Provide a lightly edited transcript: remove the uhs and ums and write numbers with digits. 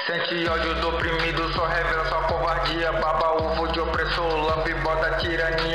Sente ódio do oprimido, só revela sua covardia. Baba ovo de opressor, lambe bota tirania.